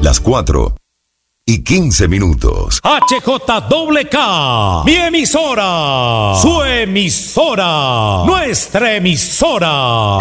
Las 4:15. HJWK, mi emisora, su emisora, nuestra emisora.